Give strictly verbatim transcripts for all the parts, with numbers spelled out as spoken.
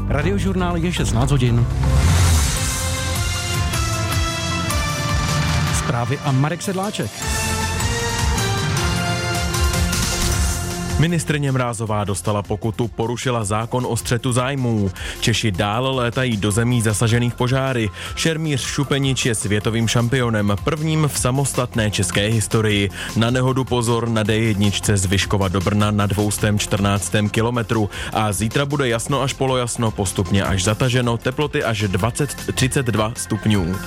Radiožurnál je šestnáct hodin. Zprávy a Marek Sedláček. Ministryně Mrázová dostala pokutu, porušila zákon o střetu zájmů. Češi dál létají do zemí zasažených požáry. Šermíř Šupenič je světovým šampionem, prvním v samostatné české historii. Na nehodu pozor na dé jedna z Vyškova do Brna na dvě stě čtrnáct kilometru. A zítra bude jasno až polojasno, postupně až zataženo, teploty až dvacet třicet dva stupňů.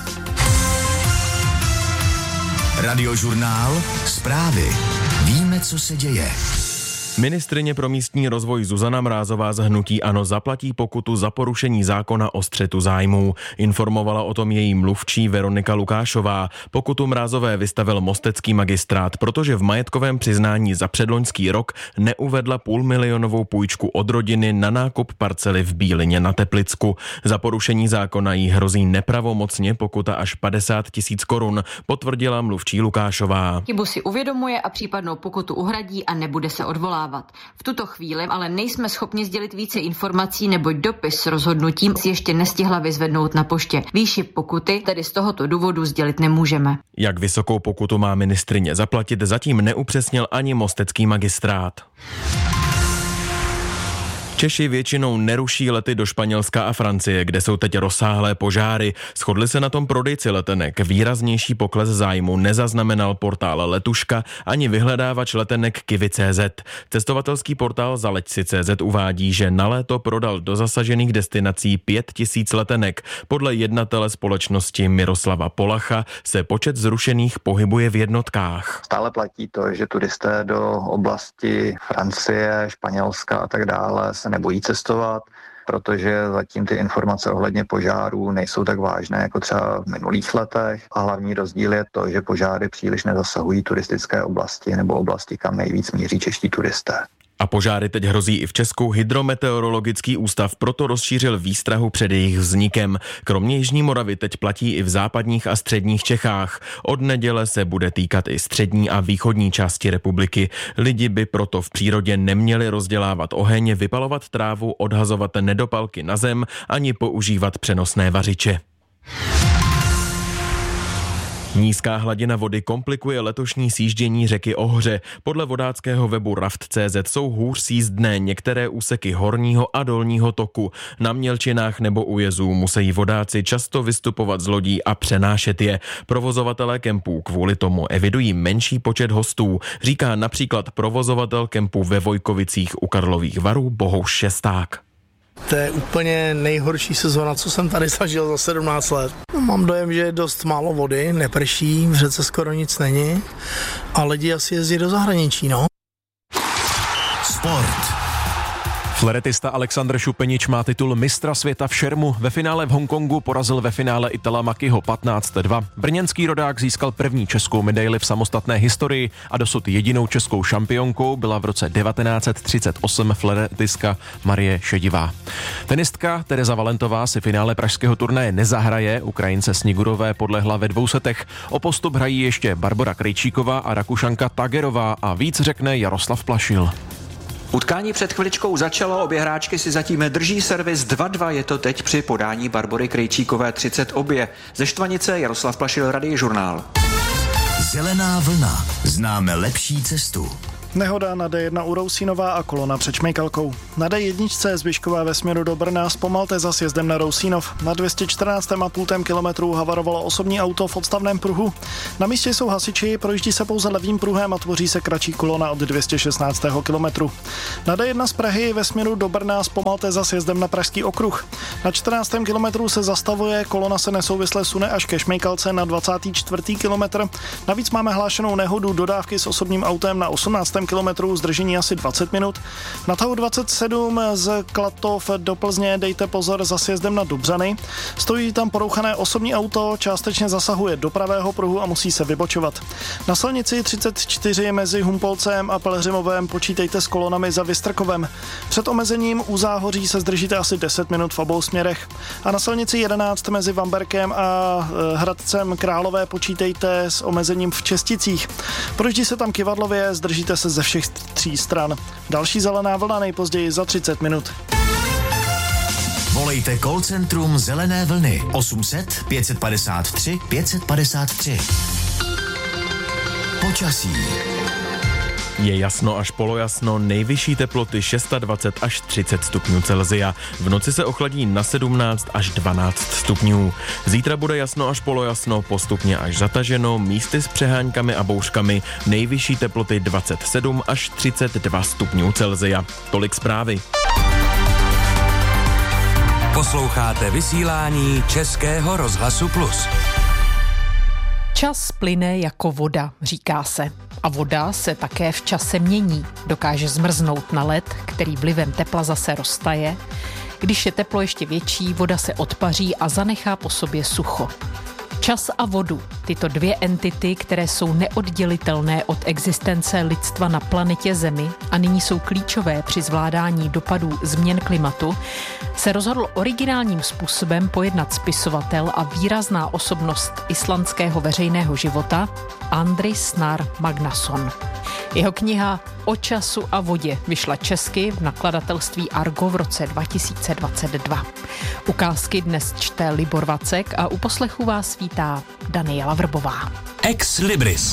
Radiožurnál, zprávy. Víme, co se děje. Ministryně pro místní rozvoj Zuzana Mrázová z hnutí ANO zaplatí pokutu za porušení zákona o střetu zájmů. Informovala o tom její mluvčí Veronika Lukášová. Pokutu Mrázové vystavil mostecký magistrát, protože v majetkovém přiznání za předloňský rok neuvedla půlmilionovou půjčku od rodiny na nákup parcely v Bílině na Teplicku. Za porušení zákona jí hrozí nepravomocně pokuta až padesát tisíc korun, potvrdila mluvčí Lukášová. Chybu si uvědomuje a případnou pokutu uhradí a nebude se odvolávat. V tuto chvíli ale nejsme schopni sdělit více informací, neboť dopis s rozhodnutím si ještě nestihla vyzvednout na poště. Výši pokuty tedy z tohoto důvodu sdělit nemůžeme. Jak vysokou pokutu má ministryně zaplatit, zatím neupřesnil ani mostecký magistrát. Češi většinou neruší lety do Španělska a Francie, kde jsou teď rozsáhlé požáry. Shodli se na tom prodejci letenek. Výraznější pokles zájmu nezaznamenal portál Letuška ani vyhledávač letenek Kiwi tečka cé zet. Cestovatelský portál Zaleďsi tečka cé zet uvádí, že na léto prodal do zasažených destinací pět tisíc letenek. Podle jednatele společnosti Miroslava Polacha se počet zrušených pohybuje v jednotkách. Stále platí to, že turisté do oblasti Francie, Španělska a tak dále se nebojí cestovat, protože zatím ty informace ohledně požárů nejsou tak vážné jako třeba v minulých letech a hlavní rozdíl je to, že požáry příliš nezasahují turistické oblasti nebo oblasti, kam nejvíc míří čeští turisté. A požáry teď hrozí i v Česku. Hydrometeorologický ústav proto rozšířil výstrahu před jejich vznikem. Kromě Jižní Moravy teď platí i v západních a středních Čechách. Od neděle se bude týkat i střední a východní části republiky. Lidi by proto v přírodě neměli rozdělávat oheň, vypalovat trávu, odhazovat nedopalky na zem ani používat přenosné vařiče. Nízká hladina vody komplikuje letošní sjíždění řeky Ohře. Podle vodáckého webu raft tečka cé zet jsou hůř sjízdné některé úseky horního a dolního toku. Na mělčinách nebo u jezů musí vodáci často vystupovat z lodí a přenášet je. Provozovatelé kempů kvůli tomu evidují menší počet hostů, říká například provozovatel kempu ve Vojkovicích u Karlových Varů Bohuš Šesták. To je úplně nejhorší sezóna, co jsem tady zažil za sedmnáct let. Mám dojem, že je dost málo vody, neprší, v řece skoro nic není a lidi asi jezdí do zahraničí, no. Sport. Fleretista Alexander Šupenič má titul mistra světa v šermu. Ve finále v Hongkongu porazil ve finále Itala Makiho patnáct dva. Brněnský rodák získal první českou medaili v samostatné historii a dosud jedinou českou šampionkou byla v roce devatenáct set třicet osm fleretistka Marie Šedivá. Tenistka Tereza Valentová si finále pražského turnaje nezahraje, Ukrajince Snigurové podlehla ve dvou setech. O postup hrají ještě Barbora Krejčíková a Rakušanka Tagerová a víc řekne Jaroslav Plašil. Utkání před chviličkou začalo, obě hráčky si zatím drží servis dva dva, je to teď při podání Barbory Krejčíkové třicet obě. Ze Štvanice Jaroslav Plašil, Radiožurnál. Zelená vlna. Známe lepší cestu. Nehoda na dé jedna u Rousínova a kolona před Šmejkalkou. Na dé jedna z Vyškova ve směru do Brna zpomalte za sjezdem na Rousínov. Na dvě stě čtrnáct celá pět kilometru havarovalo osobní auto v odstavném pruhu. Na místě jsou hasiči, projíždí se pouze levým pruhem a tvoří se kratší kolona od dvě stě šestnáct kilometru. Na dé jedna z Prahy ve směru do Brna zpomalte za sjezdem na Pražský okruh. Na čtrnáctém kilometru se zastavuje, kolona se nesouvisle sune až ke Šmejkalce na dvacátém čtvrtém kilometr. Navíc máme hlášenou nehodu dodávky s osobním autem na osmnáctém kilometru, zdržení asi dvacet minut. Na tahu dvacet sedm z Klatov do Plzně dejte pozor za sjezdem na Dobřany. Stojí tam porouchané osobní auto, částečně zasahuje do pravého pruhu a musí se vybočovat. Na silnici třicet čtyři mezi Humpolcem a Pelhřimovem počítejte s kolonami za Vystrkovem. Před omezením u Záhoří se zdržíte asi deset minut v obou směrech. A na silnici jedenáct mezi Vamberkem a Hradcem Králové počítejte s omezením v Česticích. Projíždí se tam Kivadlově, zdržíte se ze všech tří stran. Další zelená vlna nejpozději za třicet minut. Volejte call centrum Zelené vlny osm set pět padesát tři pět padesát tři. Počasí. Je jasno až polojasno, nejvyšší teploty dvacet šest až třicet stupňů Celsia. V noci se ochladí na sedmnáct až dvanáct stupňů. Zítra bude jasno až polojasno, postupně až zataženo, místy s přeháňkami a bouřkami. Nejvyšší teploty dvacet sedm až třicet dva stupňů Celsia. Tolik zprávy. Posloucháte vysílání Českého rozhlasu Plus. Čas plyne jako voda, říká se. A voda se také v čase mění. Dokáže zmrznout na led, který vlivem tepla zase roztaje. Když je teplo ještě větší, voda se odpaří a zanechá po sobě sucho. Čas a vodu, tyto dvě entity, které jsou neoddělitelné od existence lidstva na planetě Zemi a nyní jsou klíčové při zvládání dopadů změn klimatu, se rozhodl originálním způsobem pojednat spisovatel a výrazná osobnost islandského veřejného života Andri Snær Magnason. Jeho kniha O času a vodě vyšla česky v nakladatelství Argo v roce dva tisíce dvacet dva. Ukázky dnes čte Libor Vacek a u poslechu vás vítá Daniela Vrbová. Ex Libris.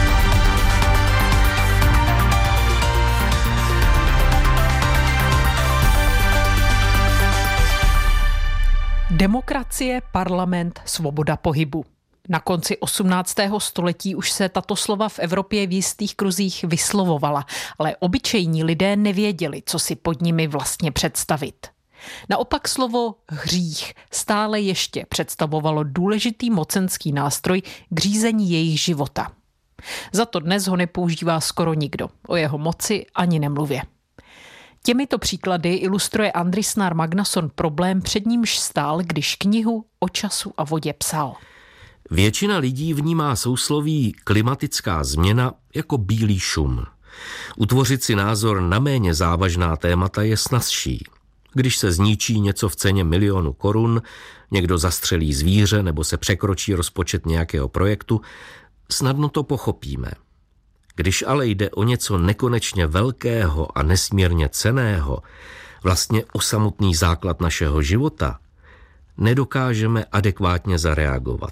Demokracie, parlament, svoboda pohybu. Na konci osmnáctého století už se tato slova v Evropě v jistých kruzích vyslovovala, ale obyčejní lidé nevěděli, co si pod nimi vlastně představit. Naopak slovo hřích stále ještě představovalo důležitý mocenský nástroj k řízení jejich života. Za to dnes ho nepoužívá skoro nikdo, o jeho moci ani nemluvě. Těmito příklady ilustruje Andri Snær Magnason problém, před nímž stál, když knihu O času a vodě psal. Většina lidí vnímá sousloví klimatická změna jako bílý šum. Utvořit si názor na méně závažná témata je snazší. Když se zničí něco v ceně milionu korun, někdo zastřelí zvíře nebo se překročí rozpočet nějakého projektu, snadno to pochopíme. Když ale jde o něco nekonečně velkého a nesmírně cenného, vlastně o samotný základ našeho života, nedokážeme adekvátně zareagovat.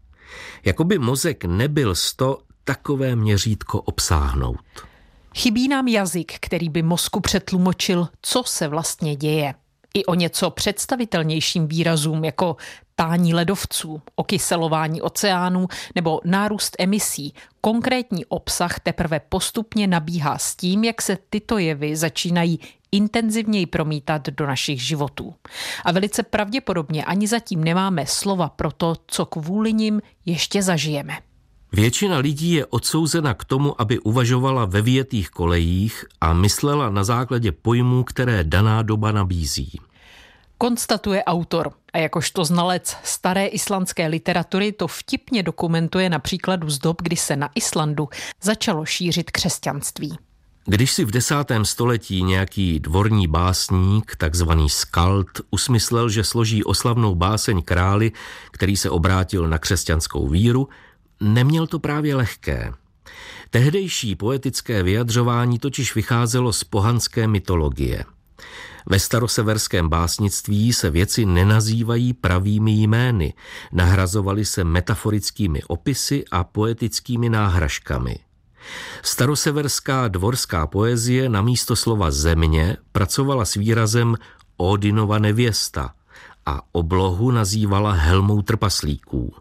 Jakoby mozek nebyl sto takové měřítko obsáhnout. Chybí nám jazyk, který by mozku přetlumočil, co se vlastně děje. I o něco představitelnějším výrazům, jako tání ledovců, okyselování oceánů nebo nárůst emisí, konkrétní obsah teprve postupně nabíhá s tím, jak se tyto jevy začínají intenzivněji promítat do našich životů. A velice pravděpodobně ani zatím nemáme slova pro to, co kvůli nim ještě zažijeme. Většina lidí je odsouzena k tomu, aby uvažovala ve vyjetých kolejích a myslela na základě pojmů, které daná doba nabízí. Konstatuje autor a jakožto znalec staré islandské literatury to vtipně dokumentuje na příkladu z dob, kdy se na Islandu začalo šířit křesťanství. Když si v desátém století nějaký dvorní básník, takzvaný skald, usmyslel, že složí oslavnou báseň králi, který se obrátil na křesťanskou víru, neměl to právě lehké. Tehdejší poetické vyjadřování totiž vycházelo z pohanské mytologie. Ve staroseverském básnictví se věci nenazývají pravými jmény, nahrazovaly se metaforickými opisy a poetickými náhražkami. Staroseverská dvorská poezie namísto slova země pracovala s výrazem Ódinova nevěsta a oblohu nazývala helmou trpaslíků.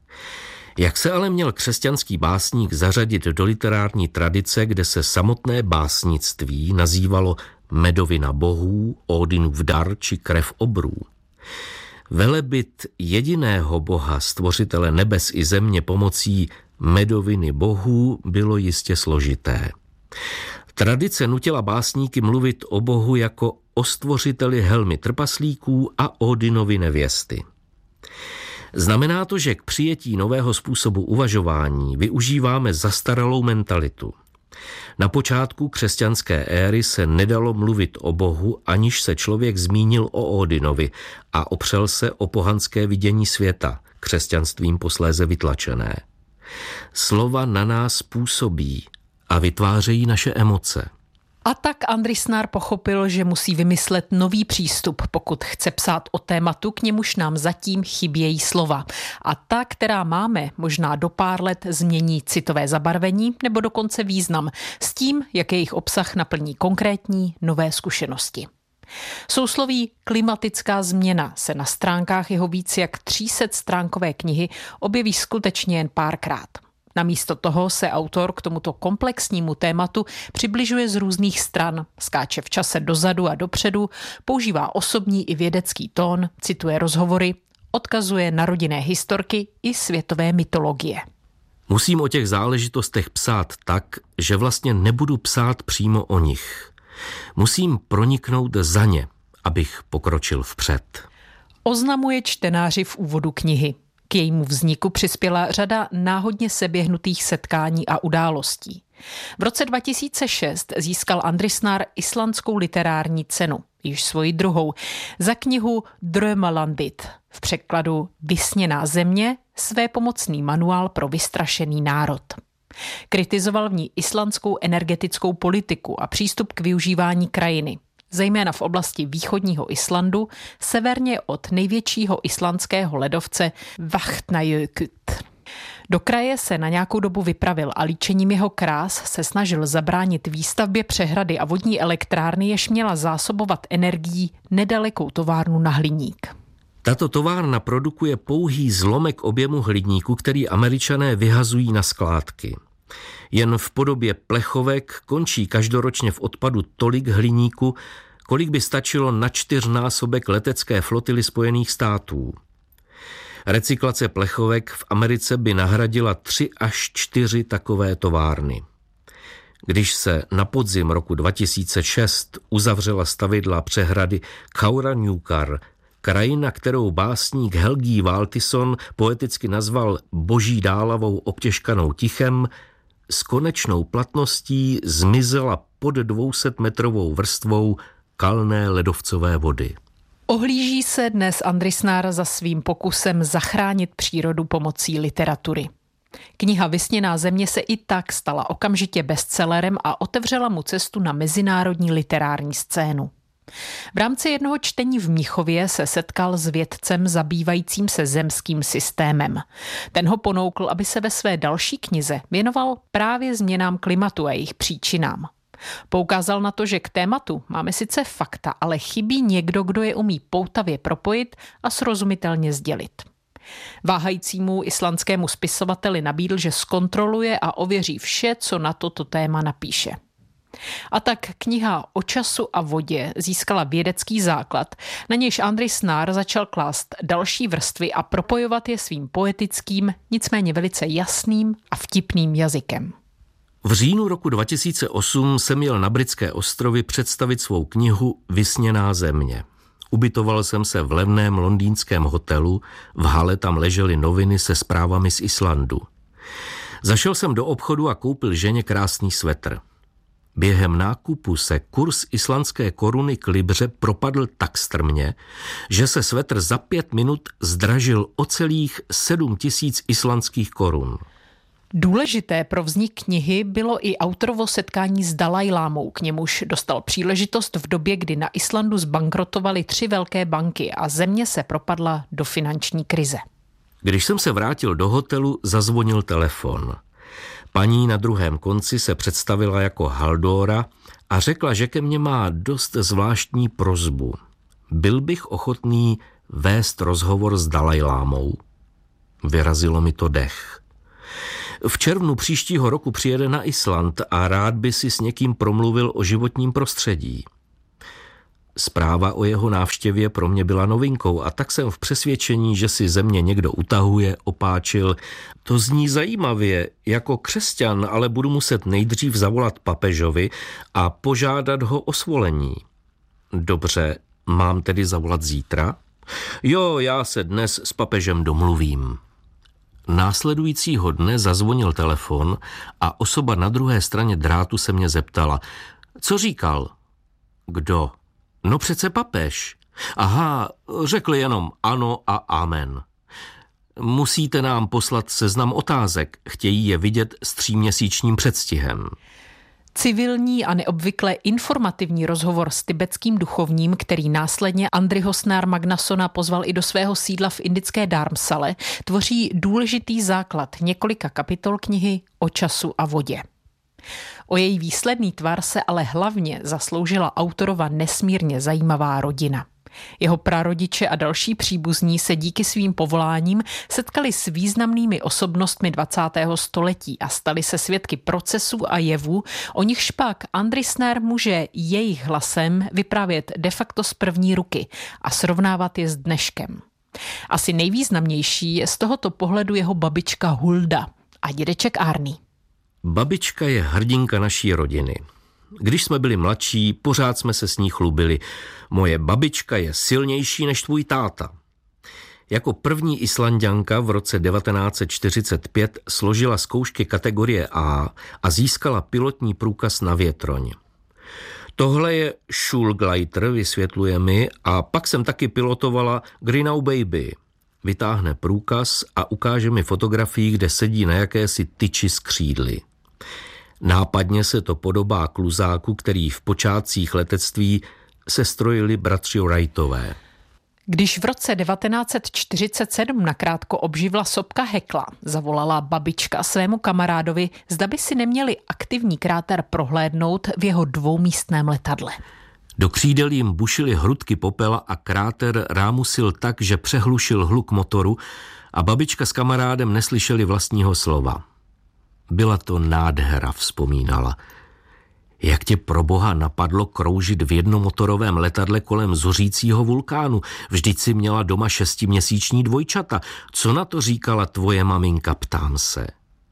Jak se ale měl křesťanský básník zařadit do literární tradice, kde se samotné básnictví nazývalo medovina bohů, Ódinův dar či krev obrů? Velebit jediného boha, stvořitele nebes i země pomocí medoviny bohů bylo jistě složité. Tradice nutila básníky mluvit o bohu jako o stvořiteli helmy trpaslíků a Ódinovy nevěsty. Znamená to, že k přijetí nového způsobu uvažování využíváme zastaralou mentalitu. Na počátku křesťanské éry se nedalo mluvit o bohu, aniž se člověk zmínil o Ódinovi a opřel se o pohanské vidění světa, křesťanstvím posléze vytlačené. Slova na nás působí a vytvářejí naše emoce. A tak Andrisnár pochopil, že musí vymyslet nový přístup, pokud chce psát o tématu, k němuž nám zatím chybějí slova. A ta, která máme, možná do pár let změní citové zabarvení nebo dokonce význam s tím, jak jejich obsah naplní konkrétní nové zkušenosti. Sousloví klimatická změna se na stránkách jeho víc jak tři sta stránkové knihy objeví skutečně jen párkrát. Namísto toho se autor k tomuto komplexnímu tématu přibližuje z různých stran, skáče v čase dozadu a dopředu, používá osobní i vědecký tón, cituje rozhovory, odkazuje na rodinné historky i světové mytologie. Musím o těch záležitostech psát tak, že vlastně nebudu psát přímo o nich. Musím proniknout za ně, abych pokročil vpřed. Oznamuje čtenáři v úvodu knihy. K jejímu vzniku přispěla řada náhodně seběhnutých setkání a událostí. V roce dva tisíce šest získal Andrisnár islandskou literární cenu, již svoji druhou, za knihu Drömalandit, v překladu Vysněná země, svépomocný manuál pro vystrašený národ. Kritizoval v ní islandskou energetickou politiku a přístup k využívání krajiny, zejména v oblasti východního Islandu, severně od největšího islandského ledovce Vatnajökull. Do kraje se na nějakou dobu vypravil a líčením jeho krás se snažil zabránit výstavbě přehrady a vodní elektrárny, jež měla zásobovat energií nedalekou továrnu na hliník. Tato továrna produkuje pouhý zlomek objemu hliníku, který Američané vyhazují na skládky. Jen v podobě plechovek končí každoročně v odpadu tolik hliníku, kolik by stačilo na čtyřnásobek letecké flotily Spojených států. Recyklace plechovek v Americe by nahradila tři až čtyři takové továrny. Když se na podzim roku dva tisíce šest uzavřela stavidla přehrady Kárahnjúkar, krajina, kterou básník Helgi Valtýsson poeticky nazval boží dálavou obtěžkanou tichem, s konečnou platností zmizela pod dvousetmetrovou vrstvou kalné ledovcové vody. Ohlíží se dnes Andrisnár za svým pokusem zachránit přírodu pomocí literatury. Kniha Vysněná země se i tak stala okamžitě bestsellerem a otevřela mu cestu na mezinárodní literární scénu. V rámci jednoho čtení v Mnichově se setkal s vědcem zabývajícím se zemským systémem. Ten ho ponoukl, aby se ve své další knize věnoval právě změnám klimatu a jejich příčinám. Poukázal na to, že k tématu máme sice fakta, ale chybí někdo, kdo je umí poutavě propojit a srozumitelně sdělit. Váhajícímu islandskému spisovateli nabídl, že zkontroluje a ověří vše, co na toto téma napíše. A tak kniha O času a vodě získala vědecký základ, na nějž Andrisnár začal klást další vrstvy a propojovat je svým poetickým, nicméně velice jasným a vtipným jazykem. V říjnu roku dva tisíce osm jsem jel na Britské ostrovy představit svou knihu Vysněná země. Ubytoval jsem se v levném londýnském hotelu, v hale tam ležely noviny se zprávami z Islandu. Zašel jsem do obchodu a koupil ženě krásný svetr. Během nákupu se kurz islandské koruny k libře propadl tak strmě, že se svetr za pět minut zdražil o celých sedm tisíc islandských korun. Důležité pro vznik knihy bylo i autorovo setkání s Dalajlámou, k němuž dostal příležitost v době, kdy na Islandu zbankrotovaly tři velké banky a země se propadla do finanční krize. Když jsem se vrátil do hotelu, zazvonil telefon. Paní na druhém konci se představila jako Haldóra a řekla, že ke mně má dost zvláštní prosbu. Byl bych ochotný vést rozhovor s Dalajlámou. Vyrazilo mi to dech. V červnu příštího roku přijede na Island a rád by si s někým promluvil o životním prostředí. Zpráva o jeho návštěvě pro mě byla novinkou a tak jsem v přesvědčení, že si ze mě někdo utahuje, opáčil. To zní zajímavě, jako křesťan, ale budu muset nejdřív zavolat papežovi a požádat ho o svolení. Dobře, mám tedy zavolat zítra? Jo, já se dnes s papežem domluvím. Následujícího dne zazvonil telefon a osoba na druhé straně drátu se mě zeptala. Co říkal? Kdo? No přece papež. Aha, řekl jenom ano a amen. Musíte nám poslat seznam otázek, chtějí je vidět s tříměsíčním předstihem. Civilní a neobvykle informativní rozhovor s tibetským duchovním, který následně Andriho Snár Magnasona pozval i do svého sídla v indické Dharmsale, tvoří důležitý základ několika kapitol knihy O času a vodě. O její výsledný tvar se ale hlavně zasloužila autorova nesmírně zajímavá rodina. Jeho prarodiče a další příbuzní se díky svým povoláním setkali s významnými osobnostmi dvacátého století a stali se svědky procesů a jevů, o nichž pak Andri Snár může jejich hlasem vyprávět de facto z první ruky a srovnávat je s dneškem. Asi nejvýznamnější je z tohoto pohledu jeho babička Hulda a dědeček Arný. Babička je hrdinka naší rodiny. Když jsme byli mladší, pořád jsme se s ní chlubili. Moje babička je silnější než tvůj táta. Jako první Islanďanka v roce devatenáct set čtyřicet pět složila zkoušky kategorie A a získala pilotní průkaz na větroň. Tohle je Schulgleiter, vysvětluje mi, a pak jsem taky pilotovala Greenau Baby. Vytáhne průkaz a ukáže mi fotografii, kde sedí na jakési tyči s křídly. Nápadně se to podobá kluzáku, který v počátcích letectví sestrojili bratři Wrightové. Když v roce devatenáct set čtyřicet sedm nakrátko obživla sopka Hekla, zavolala babička svému kamarádovi, zda by si neměli aktivní kráter prohlédnout v jeho dvoumístném letadle. Do křídel jim bušily hrudky popela a kráter rámusil tak, že přehlušil hluk motoru a babička s kamarádem neslyšeli vlastního slova. Byla to nádhera, vzpomínala. Jak tě pro boha napadlo kroužit v jednomotorovém letadle kolem zuřícího vulkánu? Vždyť si měla doma šestiměsíční dvojčata. Co na to říkala tvoje maminka, ptám se.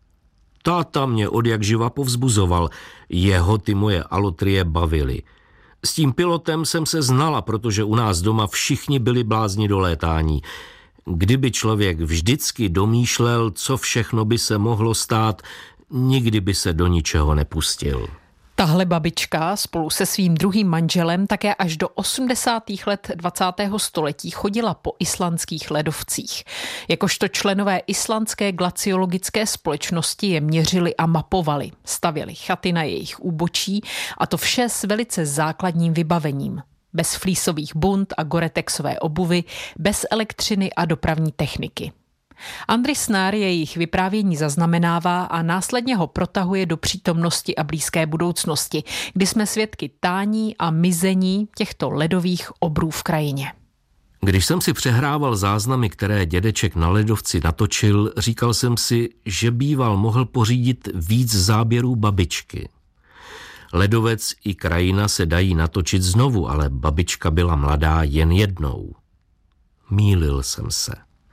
Táta mě odjakživa povzbuzoval. Jeho ty moje alotrie bavily. S tím pilotem jsem se znala, protože u nás doma všichni byli blázni do létání. Kdyby člověk vždycky domýšlel, co všechno by se mohlo stát, nikdy by se do ničeho nepustil. Tahle babička spolu se svým druhým manželem také až do osmdesátých let dvacátého století chodila po islandských ledovcích. Jakožto členové islandské glaciologické společnosti je měřili a mapovali, stavěli chaty na jejich úbočí a to vše s velice základním vybavením. Bez flísových bund a goretexové obuvy, bez elektřiny a dopravní techniky. Andri Snár jejich vyprávění zaznamenává a následně ho protahuje do přítomnosti a blízké budoucnosti, kdy jsme svědky tání a mizení těchto ledových obrů v krajině. Když jsem si přehrával záznamy, které dědeček na ledovci natočil, říkal jsem si, že býval mohl pořídit víc záběrů babičky. Ledovec i krajina se dají natočit znovu, ale babička byla mladá jen jednou. Mýlil jsem se.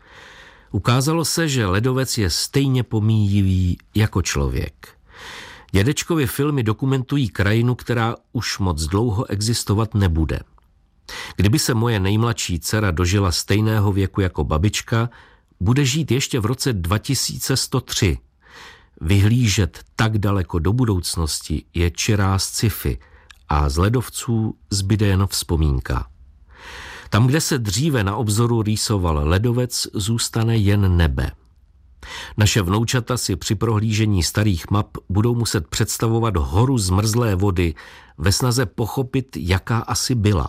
Ukázalo se, že ledovec je stejně pomíjivý jako člověk. Dědečkovy filmy dokumentují krajinu, která už moc dlouho existovat nebude. Kdyby se moje nejmladší dcera dožila stejného věku jako babička, bude žít ještě v roce dva tisíce sto tři. Vyhlížet tak daleko do budoucnosti je čirá sci-fi a z ledovců zbyde jen vzpomínka. Tam, kde se dříve na obzoru rýsoval ledovec, zůstane jen nebe. Naše vnoučata si při prohlížení starých map budou muset představovat horu zmrzlé vody ve snaze pochopit, jaká asi byla.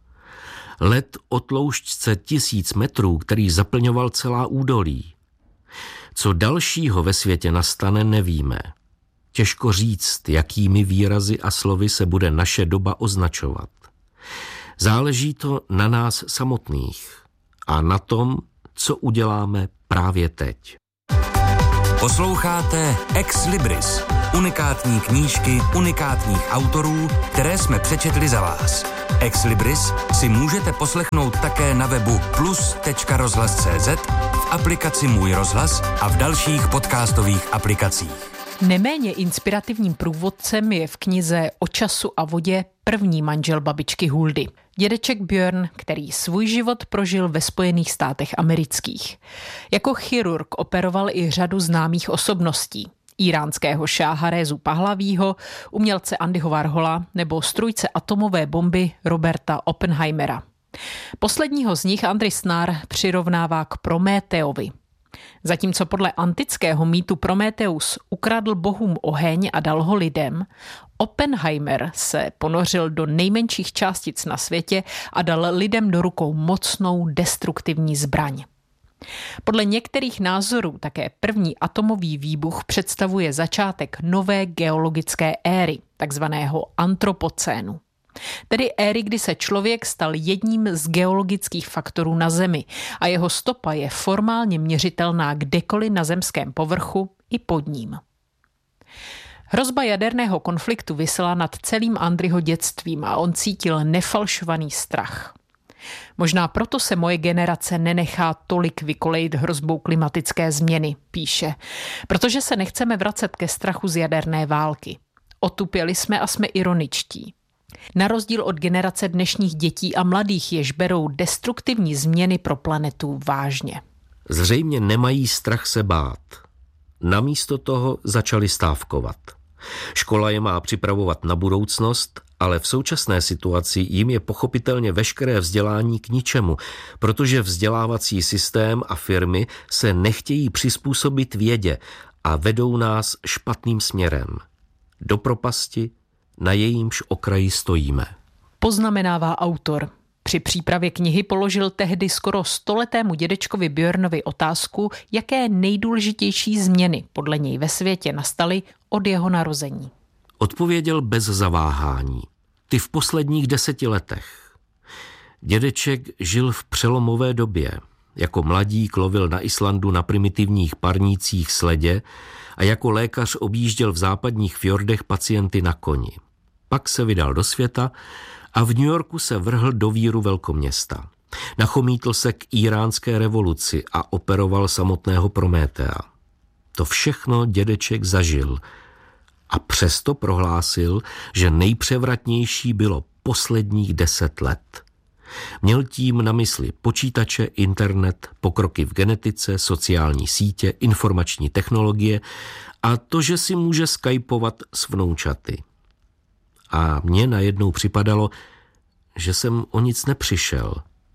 Led o tloušťce tisíc metrů, který zaplňoval celá údolí. Co dalšího ve světě nastane, nevíme. Těžko říct, jakými výrazy a slovy se bude naše doba označovat. Záleží to na nás samotných a na tom, co uděláme právě teď. Posloucháte Ex Libris, unikátní knížky unikátních autorů, které jsme přečetli za vás. Ex Libris si můžete poslechnout také na webu plus tečka rozhlas tečka cé zet, v aplikaci Můj rozhlas a v dalších podcastových aplikacích. Neméně inspirativním průvodcem je v knize O času a vodě první manžel babičky Huldy. Dědeček Björn, který svůj život prožil ve Spojených státech amerických. Jako chirurg operoval i řadu známých osobností. Íránského šáha Rézu Pahlavího, umělce Andyho Warhola nebo strůjce atomové bomby Roberta Oppenheimera. Posledního z nich Andri Snár přirovnává k Prométeovi. Zatímco podle antického mýtu Prométeus ukradl bohům oheň a dal ho lidem, Oppenheimer se ponořil do nejmenších částic na světě a dal lidem do rukou mocnou destruktivní zbraň. Podle některých názorů také první atomový výbuch představuje začátek nové geologické éry, takzvaného antropocénu. Tedy éry, kdy se člověk stal jedním z geologických faktorů na Zemi a jeho stopa je formálně měřitelná kdekoliv na zemském povrchu i pod ním. Hrozba jaderného konfliktu visela nad celým Andryho dětstvím a on cítil nefalšovaný strach. Možná proto se moje generace nenechá tolik vykolejit hrozbou klimatické změny, píše, protože se nechceme vracet ke strachu z jaderné války. Otupěli jsme a jsme ironičtí. Na rozdíl od generace dnešních dětí a mladých, jež berou destruktivní změny pro planetu vážně. Zřejmě nemají strach se bát. Namísto toho začali stávkovat. Škola je má připravovat na budoucnost, ale v současné situaci jim je pochopitelně veškeré vzdělání k ničemu, protože vzdělávací systém a firmy se nechtějí přizpůsobit vědě a vedou nás špatným směrem. Do propasti, na jejímž okraji stojíme. Poznamenává autor. Při přípravě knihy položil tehdy skoro stoletému dědečkovi Björnovi otázku, jaké nejdůležitější změny podle něj ve světě nastaly od jeho narození. Odpověděl bez zaváhání. Ty v posledních deseti letech. Dědeček žil v přelomové době. Jako mladík lovil na Islandu na primitivních parnících sledě a jako lékař objížděl v západních fjordech pacienty na koni. Pak se vydal do světa a v New Yorku se vrhl do víru velkoměsta. Nachomítl se k íránské revoluci a operoval samotného Prométea. To všechno dědeček zažil a přesto prohlásil, že nejpřevratnější bylo posledních deset let. Měl tím na mysli počítače, internet, pokroky v genetice, sociální sítě, informační technologie a to, že si může skypovat s vnoučaty. A mně najednou připadalo, že jsem o nic nepřišel.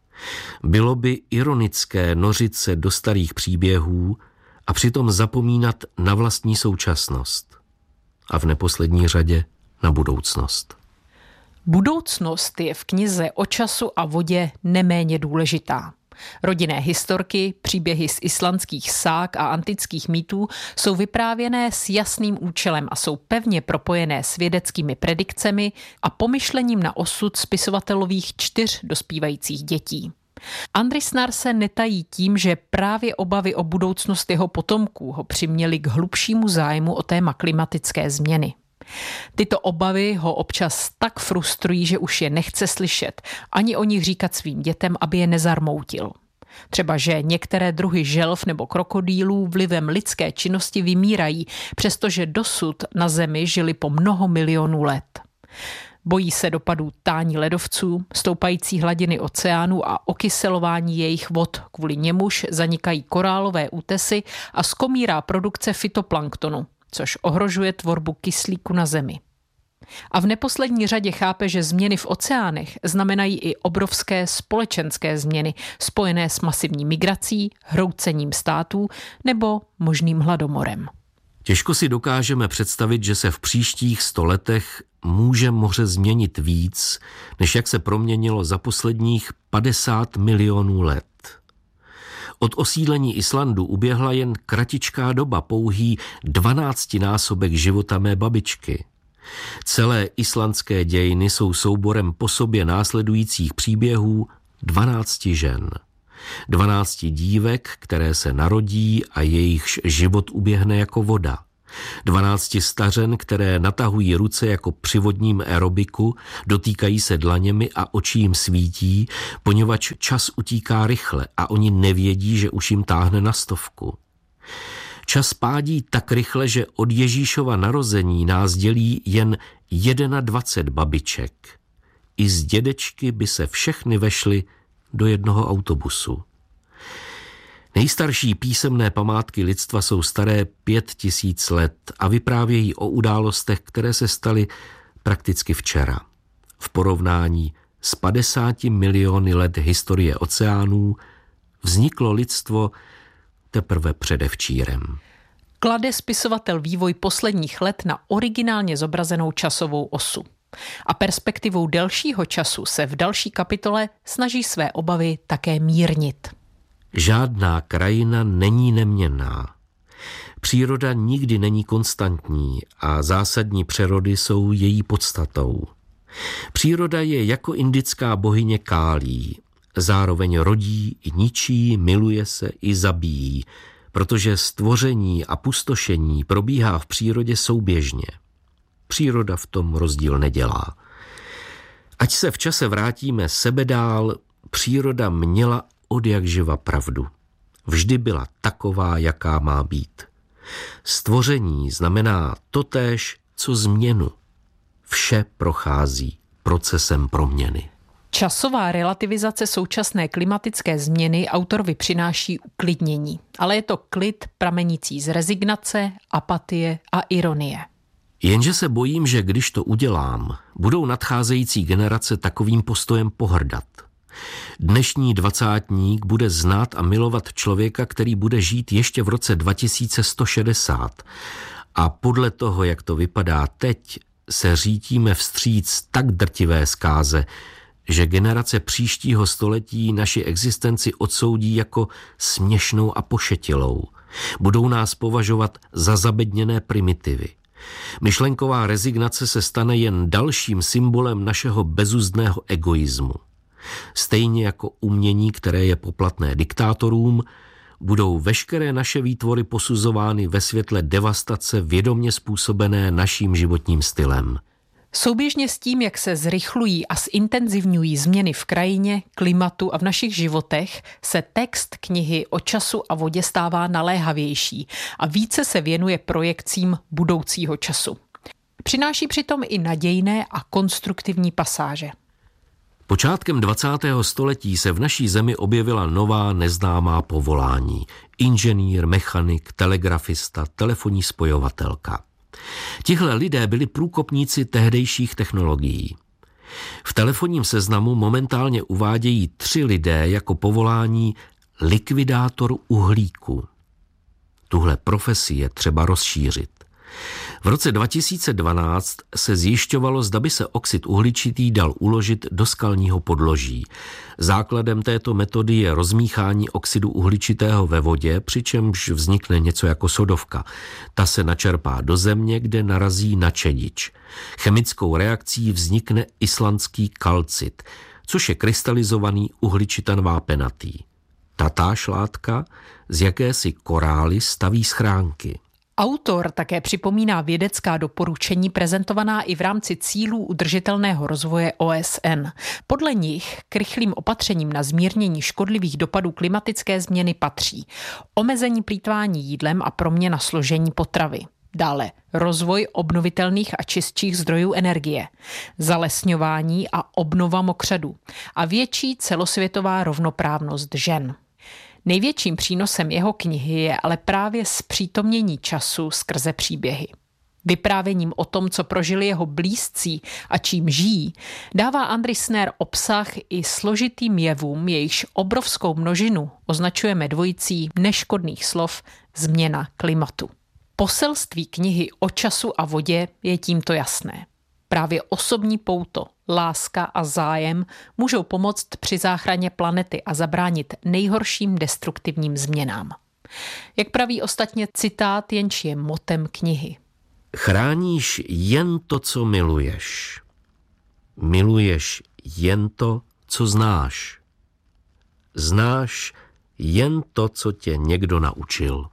Bylo by ironické nořit se do starých příběhů a přitom zapomínat na vlastní současnost. A v neposlední řadě na budoucnost. Budoucnost je v knize O času a vodě neméně důležitá. Rodinné historky, příběhy z islandských ság a antických mýtů jsou vyprávěné s jasným účelem a jsou pevně propojené s vědeckými predikcemi a pomyšlením na osud spisovatelových čtyř dospívajících dětí. Andry Snar se netají tím, že právě obavy o budoucnost jeho potomků ho přiměly k hlubšímu zájmu o téma klimatické změny. Tyto obavy ho občas tak frustrují, že už je nechce slyšet, ani o nich říkat svým dětem, aby je nezarmoutil. Třeba, že některé druhy želv nebo krokodýlů vlivem lidské činnosti vymírají, přestože dosud na Zemi žili po mnoho milionů let. Bojí se dopadů tání ledovců, stoupající hladiny oceánů a okyselování jejich vod, kvůli němuž zanikají korálové útesy a skomírá produkce fytoplanktonu, což ohrožuje tvorbu kyslíku na Zemi. A v neposlední řadě chápe, že změny v oceánech znamenají i obrovské společenské změny spojené s masivní migrací, hroucením států nebo možným hladomorem. Těžko si dokážeme představit, že se v příštích sto letech může moře změnit víc, než jak se proměnilo za posledních padesát milionů let. Od osídlení Islandu uběhla jen kratičká doba, pouhý dvanáctinásobek života mé babičky. Celé islandské dějiny jsou souborem po sobě následujících příběhů dvanácti žen. Dvanácti dívek, které se narodí a jejichž život uběhne jako voda. Dvanácti stařen, které natahují ruce jako při vodním aerobiku, dotýkají se dlaněmi a oči jim svítí, poněvadž čas utíká rychle a oni nevědí, že už jim táhne na stovku. Čas pádí tak rychle, že od Ježíšova narození nás dělí jen dvacet jedna babiček. I z dědečky by se všechny vešly do jednoho autobusu. Nejstarší písemné památky lidstva jsou staré pět tisíc let a vyprávějí o událostech, které se staly prakticky včera. V porovnání s padesáti miliony let historie oceánů vzniklo lidstvo teprve předevčírem. klade spisovatel vývoj posledních let na originálně zobrazenou časovou osu. A perspektivou delšího času se v další kapitole snaží své obavy také mírnit. Žádná krajina není neměnná. Příroda nikdy není konstantní a zásadní přerody jsou její podstatou. Příroda je jako indická bohyně Kálí. Zároveň rodí i ničí, miluje se i zabíjí, protože stvoření a pustošení probíhá v přírodě souběžně. Příroda v tom rozdíl nedělá. Ať se v čase vrátíme sebedál, příroda měla odjakživa pravdu. Vždy byla taková, jaká má být. Stvoření znamená totéž, co změnu. Vše prochází procesem proměny. Časová relativizace současné klimatické změny autorovi přináší uklidnění, ale je to klid pramenící z rezignace, apatie a ironie. Jenže se bojím, že když to udělám, budou nadcházející generace takovým postojem pohrdat. Dnešní dvacátník bude znát a milovat člověka, který bude žít ještě v roce dva tisíce sto šedesát. A podle toho, jak to vypadá teď, se řítíme vstříc tak drtivé zkáze, že generace příštího století naši existenci odsoudí jako směšnou a pošetilou. Budou nás považovat za zabedněné primitivy. Myšlenková rezignace se stane jen dalším symbolem našeho bezuzdného egoismu. Stejně jako umění, které je poplatné diktátorům, budou veškeré naše výtvory posuzovány ve světle devastace vědomě způsobené naším životním stylem. Souběžně s tím, jak se zrychlují a zintenzivňují změny v krajině, klimatu a v našich životech, se text knihy O času a vodě stává naléhavější a více se věnuje projekcím budoucího času. Přináší přitom i nadějné a konstruktivní pasáže. Počátkem dvacátého století se v naší zemi objevila nová neznámá povolání. Inženýr, mechanik, telegrafista, telefonní spojovatelka. Tihle lidé byli průkopníci tehdejších technologií. V telefonním seznamu momentálně uvádějí tři lidé jako povolání likvidátor uhlíku. Tuhle profesi je třeba rozšířit. V roce dva tisíce dvanáct se zjišťovalo, zda by se oxid uhličitý dal uložit do skalního podloží. Základem této metody je rozmíchání oxidu uhličitého ve vodě, přičemž vznikne něco jako sodovka. Ta se načerpá do země, kde narazí na čedič. Chemickou reakcí vznikne islandský kalcit, což je krystalizovaný uhličitan vápenatý. Tatáž látka z jakési korály staví schránky. Autor také připomíná vědecká doporučení prezentovaná i v rámci cílů udržitelného rozvoje O S N. Podle nich k rychlým opatřením na zmírnění škodlivých dopadů klimatické změny patří omezení plýtvání jídlem a proměna složení potravy. Dále rozvoj obnovitelných a čistších zdrojů energie, zalesňování a obnova mokřadů a větší celosvětová rovnoprávnost žen. Největším přínosem jeho knihy je ale právě zpřítomnění času skrze příběhy. Vyprávěním o tom, co prožili jeho blízcí a čím žijí, dává Andrej Snér obsah i složitým jevům, jejichž obrovskou množinu označujeme dvojicí neškodných slov změna klimatu. Poselství knihy O času a vodě je tímto jasné. Právě osobní pouto, láska a zájem můžou pomoct při záchraně planety a zabránit nejhorším destruktivním změnám. Jak praví ostatně citát, jenž je motem knihy. Chráníš jen to, co miluješ. Miluješ jen to, co znáš. Znáš jen to, co tě někdo naučil.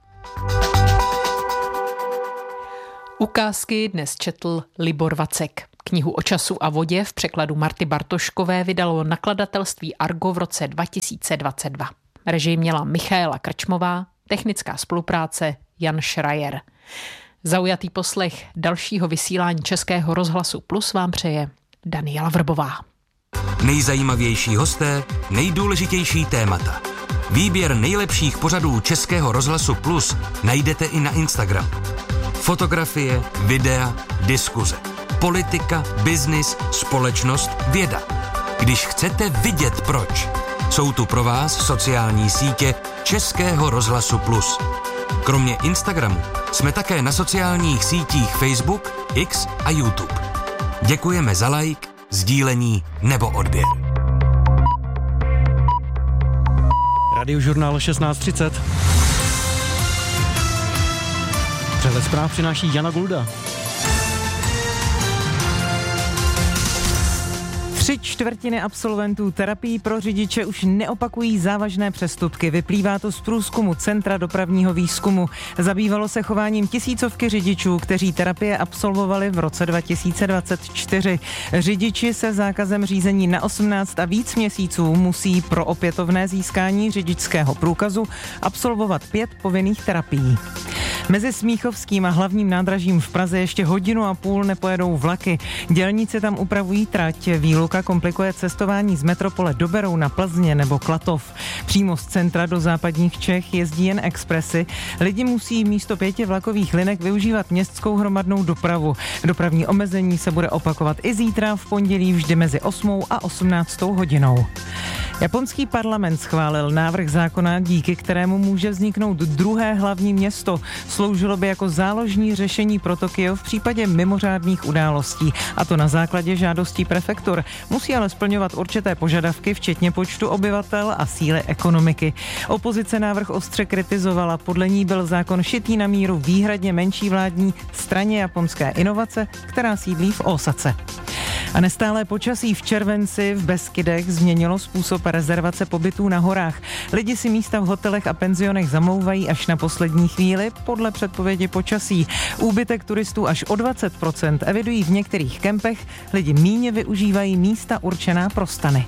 Ukázky dnes četl Libor Vacek. Knihu O času a vodě v překladu Marty Bartoškové vydalo nakladatelství Argo v roce dva tisíce dvacet dva. Režii měla Michaela Krčmová, technická spolupráce Jan Schreier. Zaujatý poslech dalšího vysílání Českého rozhlasu Plus vám přeje Daniela Vrbová. Nejzajímavější hosté, nejdůležitější témata. Výběr nejlepších pořadů Českého rozhlasu Plus najdete i na Instagramu. Fotografie, videa, diskuze. Politika, biznis, společnost, věda. Když chcete vidět proč, jsou tu pro vás sociální sítě Českého rozhlasu Plus. Kromě Instagramu jsme také na sociálních sítích Facebook, X a YouTube. Děkujeme za like, sdílení nebo odběr. Radiožurnál šestnáct třicet. Přehled zpráv přináší Jana Gulda. Tři čtvrtiny absolventů terapií pro řidiče už neopakují závažné přestupky. Vyplývá to z průzkumu Centra dopravního výzkumu. Zabývalo se chováním tisícovky řidičů, kteří terapie absolvovali v roce dva tisíce dvacet čtyři. Řidiči se zákazem řízení na osmnáct a víc měsíců musí pro opětovné získání řidičského průkazu absolvovat pět povinných terapií. Mezi Smíchovským a hlavním nádražím v Praze ještě hodinu a půl nepojedou vlaky. Dělníci tam upravují trať. Výluka komplikuje cestování z metropole do Berouna, Plzně nebo Klatov. Přímo z centra do západních Čech jezdí jen expresy. Lidi musí místo pěti vlakových linek využívat městskou hromadnou dopravu. Dopravní omezení se bude opakovat i zítra v pondělí vždy mezi osmou a osmnáctou hodinou. Japonský parlament schválil návrh zákona, díky kterému může vzniknout druhé hlavní město. Sloužilo by jako záložní řešení pro Tokio v případě mimořádných událostí, a to na základě žádostí prefektur. Musí ale splňovat určité požadavky, včetně počtu obyvatel a síly ekonomiky. Opozice návrh ostře kritizovala, podle ní byl zákon šitý na míru výhradně menší vládní straně Japonské inovace, která sídlí v Ósace. A nestálé počasí v červenci v Beskydech změnilo způsob rezervace pobytů na horách. Lidi si místa v hotelech a penzionech zamlouvají až na poslední chvíli podle předpovědi počasí. Úbytek turistů až o dvacet procent evidují v některých kempech, lidi míně využívají místa určená pro stany.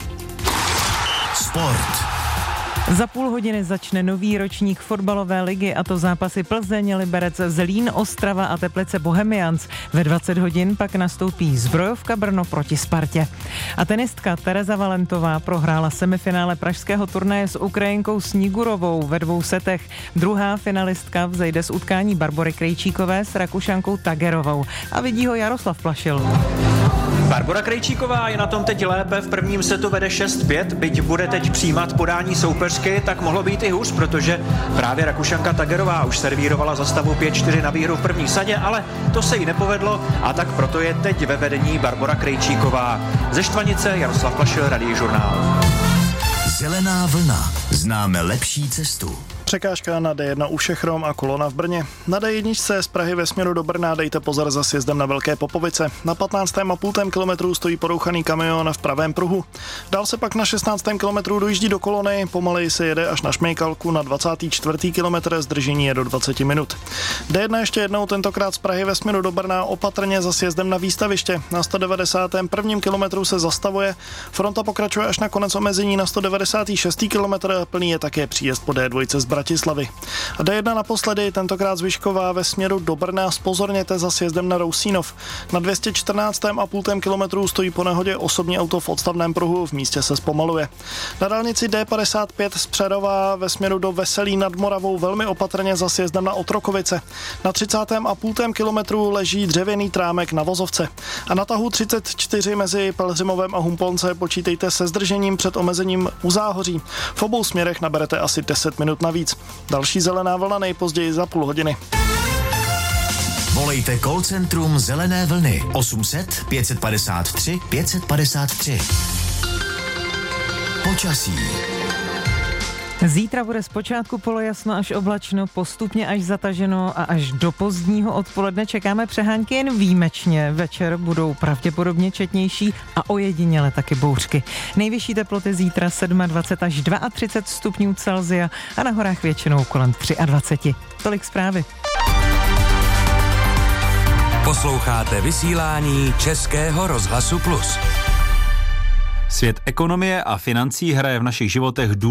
Sport. Za půl hodiny začne nový ročník fotbalové ligy, a to zápasy Plzeň, Liberec, Zlín, Ostrava a Teplice Bohemians. Ve dvacet hodin pak nastoupí Zbrojovka Brno proti Spartě. A tenistka Tereza Valentová prohrála semifinále pražského turnaje s Ukrajinkou Snigurovou ve dvou setech. Druhá finalistka vzejde z utkání Barbory Krejčíkové s Rakušankou Tagerovou. A vidí ho Jaroslav Plašil. Barbora Krejčíková je na tom teď lépe, v prvním setu vede šest pět, byť bude teď přijímat podání soupeřky, tak mohlo být i hůř, protože právě Rakušanka Tagerová už servírovala za stavu pět čtyři na výhru v první sadě, ale to se jí nepovedlo a tak proto je teď ve vedení Barbora Krejčíková. Ze Štvanice Jaroslav Plašil, Radiožurnál. Zelená vlna. Známe lepší cestu. Překážka na D jedna u Všechrom a kolona v Brně. Na D jedna z Prahy ve směru do Brna dejte pozor za sjezdem na Velké Popovice. Na patnáctém a půl kilometru stojí porouchaný kamion v pravém pruhu. Dál se pak na šestnáctém kilometru dojíždí do kolony, pomaleji se jede až na Šmejkalku, na dvacátém čtvrtém kilometru zdržení je do dvacet minut. D jedna ještě jednou, tentokrát z Prahy ve směru do Brna, opatrně za sjezdem na výstaviště. Na sto devadesátém prvním kilometru se zastavuje, fronta pokračuje až na konec omezení na sto devadesátém šestém kilometru, plný je také příjezd po D dva z Bratislavy. A D jedna naposledy, tentokrát z Vyšková ve směru do Brna, zpozorněte za sjezdem na Rousínov. Na dvě stě čtrnáctém a půl kilometru stojí po nehodě osobní auto v odstavném pruhu, v místě se zpomaluje. Na dálnici D padesát pět z Přerova ve směru do Veselí nad Moravou velmi opatrně za sjezdem na Otrokovice. Na třicátém a půl kilometru leží dřevěný trámek na vozovce. A na tahu třicet čtyři mezi Pelhřimovem a Humpolce počítejte se zdržením před omezením u Záhoří. V obou směrech naberete asi deset minut navíc. Další zelená vlna nejpozději za půl hodiny. Volejte call centrum Zelené vlny osm set pět padesát tři pět padesát tři. Počasí. Zítra bude zpočátku polojasno až oblačno, postupně až zataženo a až do pozdního odpoledne čekáme přehánky jen výjimečně. Večer budou pravděpodobně četnější a ojediněle taky bouřky. Nejvyšší teploty zítra dvacet sedm až třicet dva stupňů Celsia a na horách většinou kolem dvacet tři. Tolik zprávy. Posloucháte vysílání Českého rozhlasu Plus. Svět ekonomie a financí hraje v našich životech důležitou